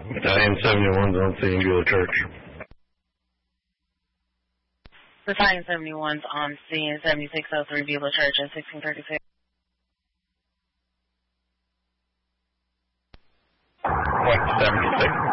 Battalion 71's on scene, Beulah Church. Battalion 71's on scene, 7603 Beulah Church at 1636. Point 76.